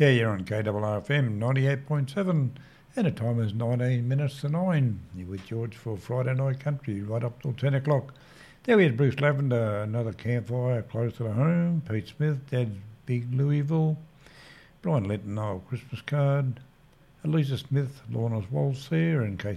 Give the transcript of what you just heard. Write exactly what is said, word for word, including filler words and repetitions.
Yeah, you're on K R R F M ninety-eight point seven, and the time is nineteen minutes to nine. You're with George for Friday Night Country, right up till ten o'clock. There we had Bruce Lavender, Another Campfire, Close to the Home, Pete Smith, Dad's Big Louisville, Brian Linton, Old Christmas Card, Elisa Smith, Lorna's Waltz there, and Casey